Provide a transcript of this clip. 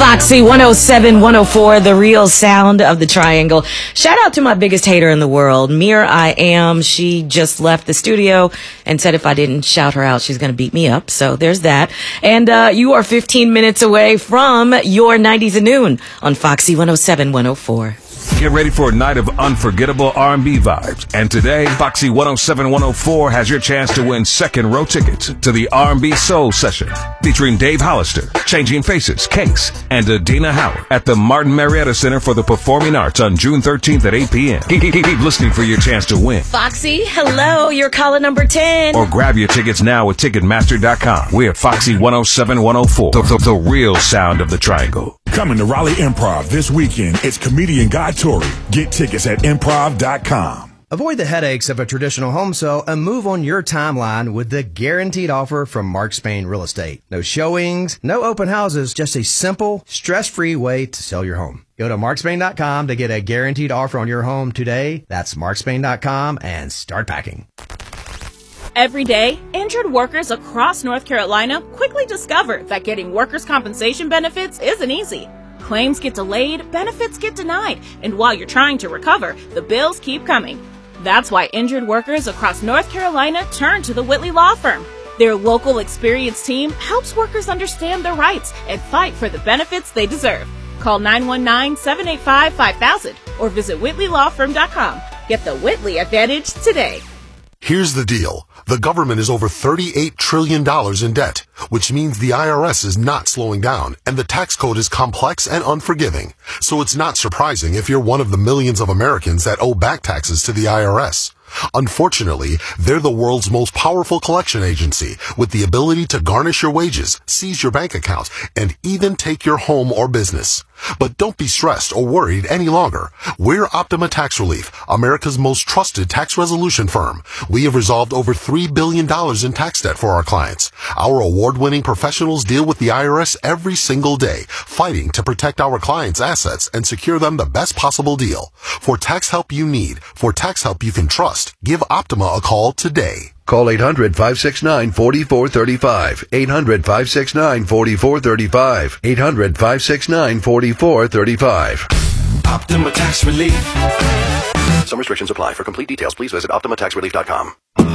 Foxy 107, 104, the real sound of the triangle. Shout out to my biggest hater in the world, Mir I Am. She just left the studio and said if I didn't shout her out, she's going to beat me up. So there's that. And you are 15 minutes away from your 90s at noon on Foxy 107, 104. Get ready for a night of unforgettable R&B vibes. And today, Foxy 107 104 has your chance to win second row tickets to the R&B Soul Session featuring Dave Hollister, Changing Faces, Case, and Adina Howard at the Martin Marietta Center for the Performing Arts on June 13th at 8 p.m. Keep listening for your chance to win. Foxy, hello, you're caller number 10. Or grab your tickets now at Ticketmaster.com. We're Foxy 107 104, the real sound of the triangle. Coming to Raleigh Improv this weekend, it's comedian Guy Torrey. Get tickets at improv.com. Avoid the headaches of a traditional home sale and move on your timeline with the guaranteed offer from Mark Spain Real Estate. No showings, no open houses, just a simple, stress-free way to sell your home. Go to markspain.com to get a guaranteed offer on your home today. That's markspain.com and start packing. Every day, injured workers across North Carolina quickly discover that getting workers' compensation benefits isn't easy. Claims get delayed, benefits get denied, and while you're trying to recover, the bills keep coming. That's why injured workers across North Carolina turn to the Whitley Law Firm. Their local experienced team helps workers understand their rights and fight for the benefits they deserve. Call 919-785-5000 or visit whitleylawfirm.com. Get the Whitley Advantage today. Here's the deal. The government is over $38 trillion in debt, which means the IRS is not slowing down, and the tax code is complex and unforgiving. So it's not surprising if you're one of the millions of Americans that owe back taxes to the IRS. Unfortunately, they're the world's most powerful collection agency with the ability to garnish your wages, seize your bank accounts, and even take your home or business. But don't be stressed or worried any longer. We're Optima Tax Relief, America's most trusted tax resolution firm. We have resolved over $3 billion in tax debt for our clients. Our award-winning professionals deal with the IRS every single day, fighting to protect our clients' assets and secure them the best possible deal. For tax help you need, for tax help you can trust, give Optima a call today. Call 800-569-4435. 800-569-4435. 800-569-4435. Optima Tax Relief. Some restrictions apply. For complete details, please visit OptimaTaxRelief.com.